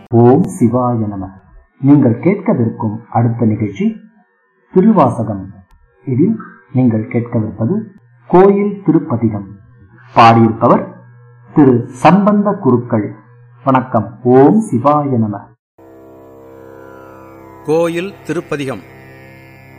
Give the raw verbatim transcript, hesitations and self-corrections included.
ஓம் சிவாய நம. நீங்கள் கேட்கவிருக்கும் அடுத்த நிகழ்ச்சி திருவாசகம். இதில் நீங்கள் கேட்கவிருப்பது கோயில் திருப்பதிகம். பாடியிருப்பவர் திரு சம்பந்த குருக்கள். வணக்கம். ஓம் சிவாய நம. கோயில் திருப்பதிகம்.